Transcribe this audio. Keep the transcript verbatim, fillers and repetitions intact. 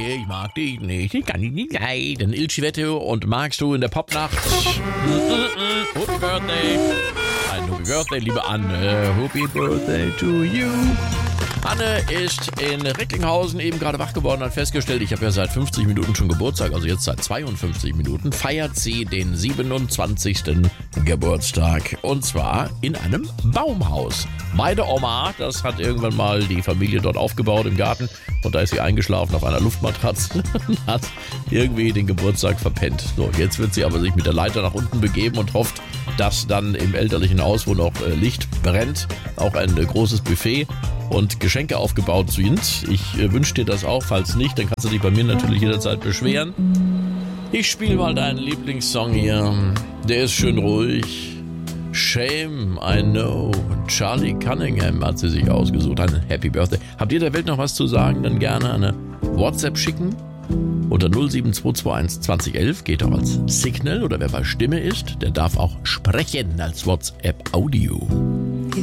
Nee, ich mag dich nicht. Ich kann dich nicht leiden. Il Civetto und magst du in der Popnacht? Happy Birthday. Ein Happy Birthday, liebe Anne. Happy Birthday to you. Anne ist in Recklinghausen eben gerade wach geworden und hat festgestellt, ich habe ja seit fünfzig Minuten schon Geburtstag, also jetzt seit zweiundfünfzig Minuten, feiert sie den siebenundzwanzigsten Geburtstag. Und zwar in einem Baumhaus. Bei der Oma, das hat irgendwann mal die Familie dort aufgebaut im Garten. Und da ist sie eingeschlafen auf einer Luftmatratze und hat irgendwie den Geburtstag verpennt. So, jetzt wird sie aber sich mit der Leiter nach unten begeben und hofft, dass dann im elterlichen Haus, wo noch äh, Licht brennt, auch ein äh, großes Buffet und Geschenke aufgebaut sind. Ich äh, wünsche dir das auch. Falls nicht, dann kannst du dich bei mir natürlich jederzeit beschweren. Ich spiele mal deinen Lieblingssong hier. Der ist schön ruhig. Shame, I know. Charlie Cunningham hat sie sich ausgesucht. Ein Happy Birthday. Habt ihr der Welt noch was zu sagen? Dann gerne eine WhatsApp schicken. Unter null sieben zwei zwei eins zwanzig elf geht auch als Signal. Oder wer bei Stimme ist, der darf auch sprechen als WhatsApp-Audio.